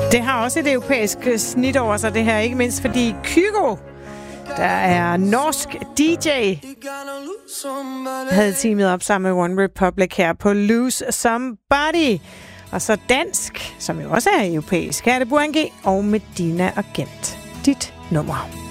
Det har også et europæisk snit over sig, det her. Ikke mindst fordi Kygo, der er norsk DJ, havde teamet op sammen med One Republic her på Lose Somebody. Og så dansk, som jo også er europæisk, her er det Bourangé og Medina og Gent. Dit nummer.